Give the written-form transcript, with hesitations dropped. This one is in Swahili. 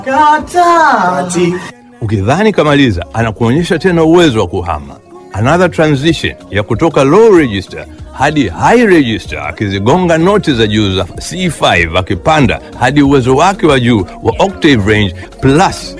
Kati. Ukidhani kamaliza, anakuonyesha tena uwezo wa kuhama. Another transition ya kutoka low register hadi high register, akizigonga noti za juu za C5 akipanda hadi uwezo wake wa juu wa octave range plus